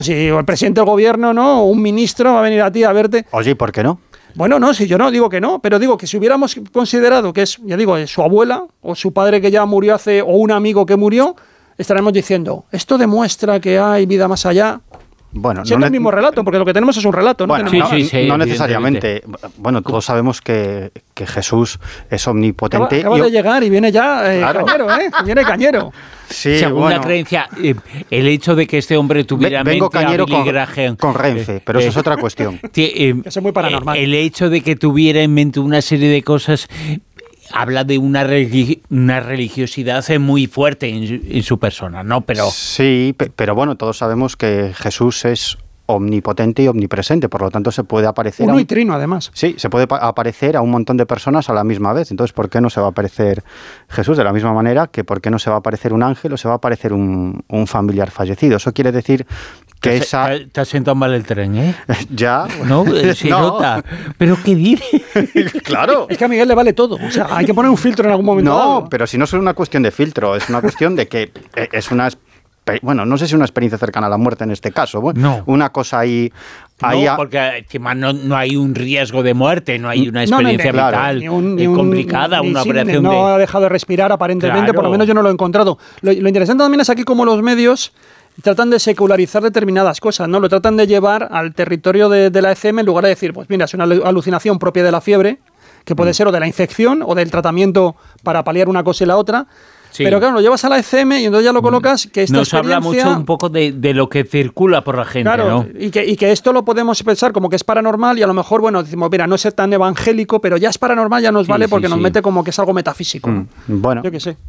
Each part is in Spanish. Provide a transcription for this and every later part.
Si el presidente del gobierno, ¿no? O un ministro va a venir a ti a verte. Oye, ¿por qué no? Bueno, no, si yo no digo que no, pero digo que si hubiéramos considerado que es, ya digo, su abuela o su padre que ya murió o un amigo que murió, estaremos diciendo, esto demuestra que hay vida más allá. Bueno, siendo el mismo relato, porque lo que tenemos es un relato. Bueno, no necesariamente. Bueno, todos sabemos que Jesús es omnipotente. Acaba de llegar y viene ya claro. Cañero, viene cañero. Sí, según la creencia, el hecho de que este hombre tuviera vengo mente cañero a Billy Graham, con Renfe, pero eso es otra cuestión. Eso es muy paranormal. El hecho de que tuviera en mente una serie de cosas habla de una religiosidad muy fuerte en su persona, ¿no? Pero sí, pero bueno, todos sabemos que Jesús es omnipotente y omnipresente, por lo tanto se puede aparecer uno y trino, además. Sí, se puede aparecer a un montón de personas a la misma vez. Entonces, ¿por qué no se va a aparecer Jesús? De la misma manera que ¿por qué no se va a aparecer un ángel o se va a aparecer un familiar fallecido? Eso quiere decir que Te has sentado mal el tren, ¿eh? Ya. No, se nota. ¿Pero qué dices? Claro. Es que a Miguel le vale todo. O sea, hay que poner un filtro en algún momento. No, dado. Pero si no es una cuestión de filtro, es una cuestión de que es una... Bueno, no sé si una experiencia cercana a la muerte en este caso. Bueno, no. Una cosa ahí... No, porque no hay un riesgo de muerte, no hay una experiencia vital complicada, una operación no ha dejado de respirar aparentemente, claro. Por lo menos yo no lo he encontrado. Lo interesante también es aquí cómo los medios tratan de secularizar determinadas cosas, ¿no? Lo tratan de llevar al territorio de la ECM en lugar de decir, pues mira, es una alucinación propia de la fiebre, que puede ser o de la infección o del tratamiento para paliar una cosa y la otra. Sí. Pero claro, lo llevas a la ECM y entonces ya lo colocas que esta Nos habla mucho un poco de lo que circula por la gente, claro, ¿no? Y que esto lo podemos pensar como que es paranormal y a lo mejor, bueno, decimos, mira, no es tan evangélico, pero ya es paranormal, ya nos vale porque nos mete como que es algo metafísico. Bueno, yo qué sé.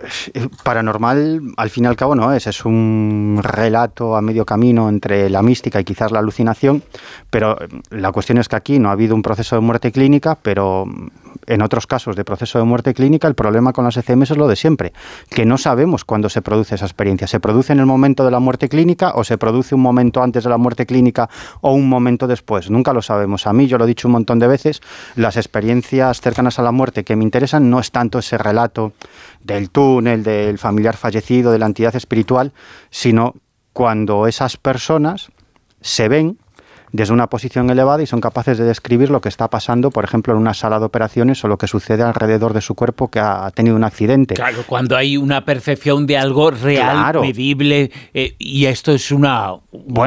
Paranormal, al fin y al cabo, no es un relato a medio camino entre la mística y quizás la alucinación, pero la cuestión es que aquí no ha habido un proceso de muerte clínica, pero en otros casos de proceso de muerte clínica, el problema con las ECMs es lo de siempre, que no sabemos cuándo se produce esa experiencia. ¿Se produce en el momento de la muerte clínica o se produce un momento antes de la muerte clínica o un momento después? Nunca lo sabemos. A mí, yo lo he dicho un montón de veces, las experiencias cercanas a la muerte que me interesan no es tanto ese relato del túnel, del familiar fallecido, de la entidad espiritual, sino cuando esas personas se ven desde una posición elevada y son capaces de describir lo que está pasando, por ejemplo, en una sala de operaciones o lo que sucede alrededor de su cuerpo que ha tenido un accidente. Claro, cuando hay una percepción de algo real, claro, medible, y esto es una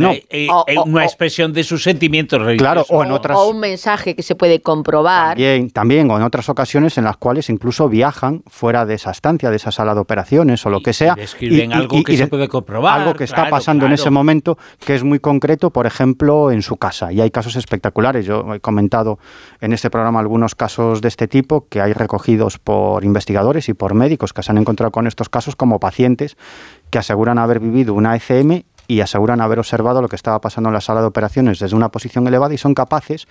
expresión de sus sentimientos religiosos. Claro, o un mensaje que se puede comprobar. También, o en otras ocasiones en las cuales incluso viajan fuera de esa estancia, de esa sala de operaciones o lo que sea. Y describen algo que se puede comprobar. Algo que está pasando en ese momento, que es muy concreto, por ejemplo, en su casa. Y hay casos espectaculares. Yo he comentado en este programa algunos casos de este tipo que hay recogidos por investigadores y por médicos que se han encontrado con estos casos como pacientes que aseguran haber vivido una ECM y aseguran haber observado lo que estaba pasando en la sala de operaciones desde una posición elevada y son capaces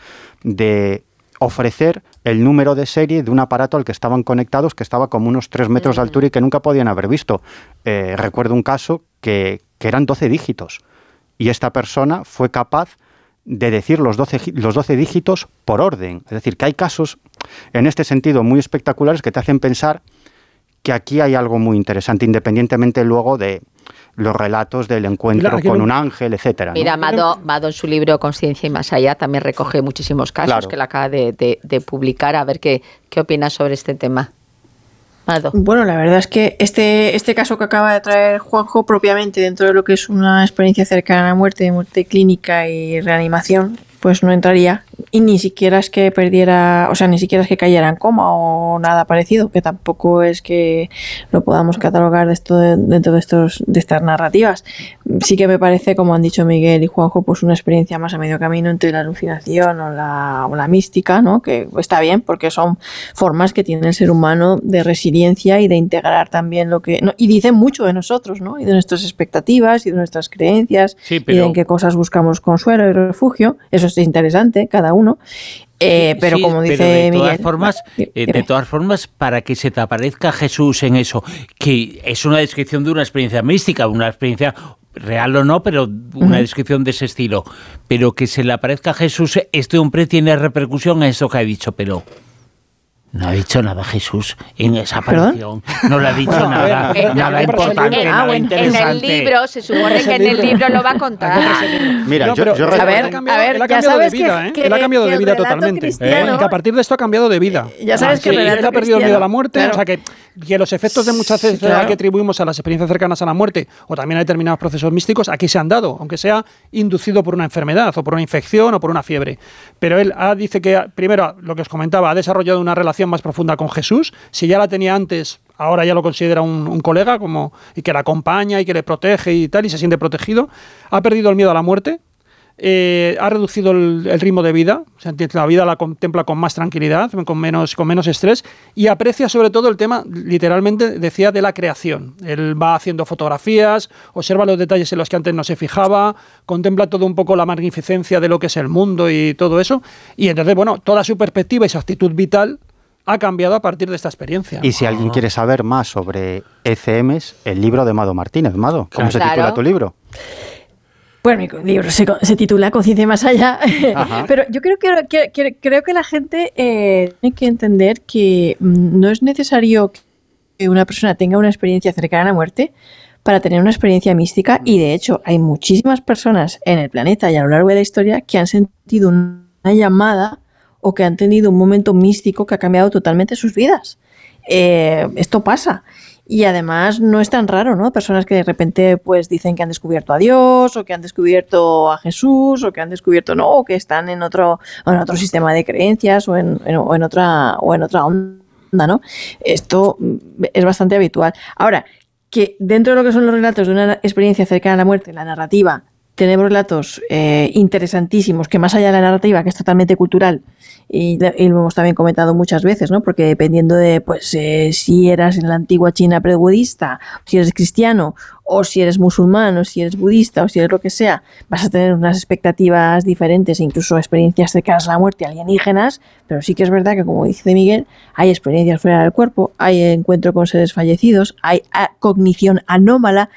de ofrecer el número de serie de un aparato al que estaban conectados que estaba como unos 3 metros de altura y que nunca podían haber visto. Recuerdo un caso que eran 12 dígitos y esta persona fue capaz de decir los 12 dígitos por orden. Es decir, que hay casos en este sentido muy espectaculares que te hacen pensar que aquí hay algo muy interesante, independientemente luego de los relatos del encuentro con un ángel, etcétera, ¿no? Mira, Mado en su libro Conciencia y más allá también recoge muchísimos casos que él acaba de publicar. A ver qué opinas sobre este tema. Mado. Bueno, la verdad es que este caso que acaba de traer Juanjo, propiamente dentro de lo que es una experiencia cercana a la muerte clínica y reanimación, pues no entraría, y ni siquiera es que perdiera, o sea, ni siquiera es que cayera en coma o nada parecido, que tampoco es que lo podamos catalogar dentro de estas narrativas. Sí que me parece, como han dicho Miguel y Juanjo, pues una experiencia más a medio camino entre la alucinación o la mística, ¿no? Que está bien, porque son formas que tiene el ser humano de resiliencia y de integrar también lo que... y dicen mucho de nosotros, ¿no? Y de nuestras expectativas y de nuestras creencias, y de en qué cosas buscamos consuelo y refugio. Eso es interesante, cada uno. Pero como dice Miguel... De todas formas, para que se te aparezca Jesús en eso, que es una descripción de una experiencia mística, una experiencia real o no, pero una descripción de ese estilo, pero que se le aparezca Jesús, este hombre tiene repercusión en eso que ha dicho, pero... No ha dicho nada Jesús en esa aparición. No le ha dicho nada importante, nada interesante. En el libro, se supone que en el libro lo va a contar. Mira, no, yo a ver, él ha cambiado de vida, él ha cambiado de vida totalmente. Que a partir de esto ha cambiado de vida. Ya sabes que él ha perdido miedo a la muerte, claro. O sea que los efectos de muchas veces que atribuimos a las experiencias cercanas a la muerte o también a determinados procesos místicos, aquí se han dado, aunque sea inducido por una enfermedad o por una infección o por una fiebre. Pero él dice que, primero, lo que os comentaba, ha desarrollado una relación más profunda con Jesús. Si ya la tenía antes, ahora ya lo considera un colega y que la acompaña y que le protege y tal, y se siente protegido. Ha perdido el miedo a la muerte. Ha reducido el ritmo de vida, o sea, la vida la contempla con más tranquilidad, con menos estrés, y aprecia sobre todo el tema, literalmente decía, de la creación. Él va haciendo fotografías, observa los detalles en los que antes no se fijaba, contempla todo un poco la magnificencia de lo que es el mundo y todo eso, y entonces, bueno, toda su perspectiva y su actitud vital ha cambiado a partir de esta experiencia. Y si alguien quiere saber más sobre ECMs, el libro de Mado Martínez. Mado, ¿cómo se titula tu libro? Bueno, mi libro se titula Conciencia más allá, pero yo creo que la gente tiene que entender que no es necesario que una persona tenga una experiencia cercana a la muerte para tener una experiencia mística, y de hecho hay muchísimas personas en el planeta y a lo largo de la historia que han sentido una llamada o que han tenido un momento místico que ha cambiado totalmente sus vidas. Esto pasa. Y además no es tan raro, ¿no? Personas que de repente pues dicen que han descubierto a Dios, o que han descubierto a Jesús, o que han descubierto o que están en otro sistema de creencias o en otra onda, ¿no? Esto es bastante habitual. Ahora, que dentro de lo que son los relatos de una experiencia cercana a la muerte, la narrativa, tenemos relatos interesantísimos que más allá de la narrativa, que es totalmente cultural, y lo hemos también comentado muchas veces, ¿no? Porque dependiendo de si eras en la antigua China pre-budista, si eres cristiano, o si eres musulmán, o si eres budista, o si eres lo que sea, vas a tener unas expectativas diferentes, incluso experiencias cercanas a la muerte, alienígenas, pero sí que es verdad que, como dice Miguel, hay experiencias fuera del cuerpo, hay encuentro con seres fallecidos, hay cognición anómala,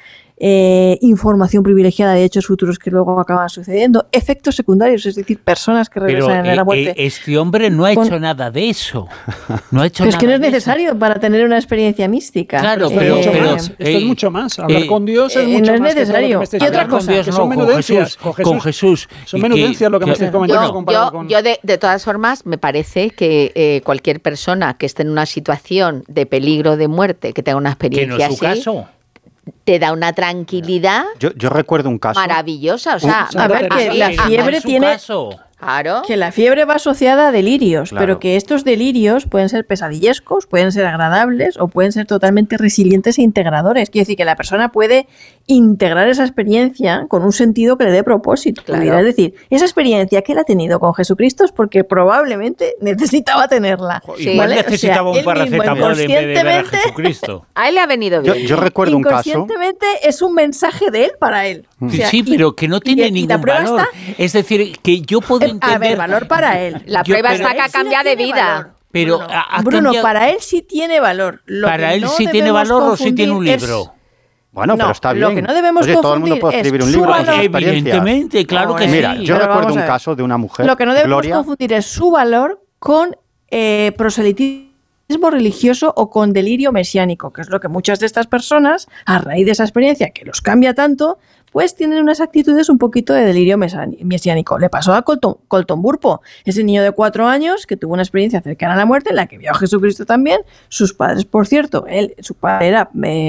información privilegiada de hechos futuros que luego acaban sucediendo, efectos secundarios, es decir, personas que regresan en la muerte. Este hombre no ha hecho nada de eso. No ha hecho pero nada. Es que no es necesario para tener una experiencia mística. Claro, esto es mucho más. Hablar con Dios es mucho no es más. necesario. ¿Qué otra cosa? Dios, son menudencias. Con Jesús. Son menudencias lo que me estáis comentando. Yo de todas formas, me parece que cualquier persona que esté en una situación de peligro de muerte, que tenga una experiencia que no es su así, caso, te da una tranquilidad yo recuerdo un caso maravillosa. O sea, a ver, que la fiebre tiene... Claro. Que la fiebre va asociada a delirios, claro, pero que estos delirios pueden ser pesadillescos, pueden ser agradables o pueden ser totalmente resilientes e integradores. Quiere decir que la persona puede integrar esa experiencia con un sentido que le dé propósito. Claro. Es decir, esa experiencia que él ha tenido con Jesucristo es porque probablemente necesitaba tenerla. Sí. Igual necesitaba un paracetamol en vez de ver a Jesucristo. A él le ha venido bien. Yo recuerdo un caso. Inconscientemente es un mensaje de él para él. O sea, sí, pero que no tiene ningún valor. Es decir, que yo puedo entender... A ver, valor para él. La prueba está que ha cambiado de vida. Pero Bruno, para él sí tiene valor. ¿Para él sí tiene valor o sí tiene un libro? Bueno, pero está bien. Lo que no debemos confundir todo el mundo puede escribir un libro con sus experiencias. Evidentemente, claro que sí. Mira, yo recuerdo un caso de una mujer, lo que no debemos Gloria, confundir es su valor con proselitismo religioso o con delirio mesiánico, que es lo que muchas de estas personas, a raíz de esa experiencia que los cambia tanto, pues tienen unas actitudes un poquito de delirio mesiánico. Le pasó a Colton Burpo, ese niño de 4 años que tuvo una experiencia cercana a la muerte en la que vio a Jesucristo también. Sus padres, por cierto, su padre era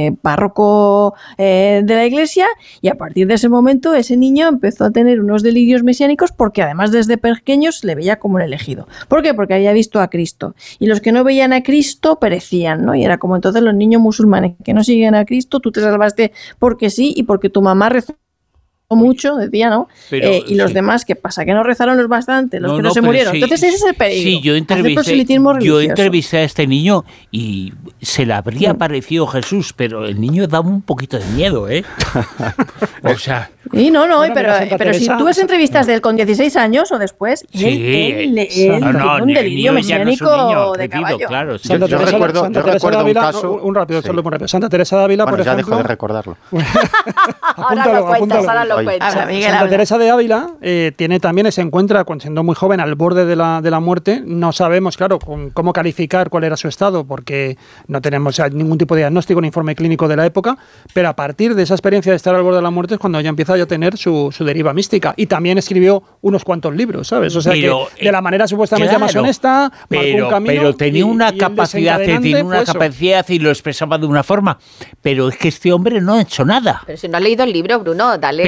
párroco de la iglesia, y a partir de ese momento ese niño empezó a tener unos delirios mesiánicos porque además desde pequeños le veía como un elegido. ¿Por qué? Porque había visto a Cristo. Y los que no veían a Cristo perecían, ¿no? Y era como entonces los niños musulmanes que no siguen a Cristo, tú te salvaste porque sí y porque tu mamá rezó mucho, decía, ¿no? Pero, y los demás, ¿qué pasa? Que no rezaron los bastante, los que no se murieron. Sí, entonces ese es el peligro. Sí, yo entrevisté a este niño y se le habría parecido Jesús, pero el niño daba un poquito de miedo, ¿eh? O sea... Y no, Bueno, pero si Teresa, tú ves entrevistas de él con 16 años o después, él tiene un delirio mesiánico de caballo. Claro, Yo recuerdo un caso... Un rápido, solo muy rápido. Santa Teresa de Ávila, por ejemplo... ya dejo de recordarlo. Ahora lo cuentas. Santa Teresa de Ávila también se encuentra, siendo muy joven, al borde de la muerte. No sabemos, claro, cómo calificar cuál era su estado, porque no tenemos ningún tipo de diagnóstico ni informe clínico de la época, pero a partir de esa experiencia de estar al borde de la muerte es cuando ella empieza a tener su deriva mística. Y también escribió unos cuantos libros, ¿sabes? O sea, que de la manera supuestamente más honesta, marcó un camino. Pero tenía una capacidad, y lo expresaba de una forma. Pero es que este hombre no ha hecho nada. Pero si no has leído el libro, Bruno, dale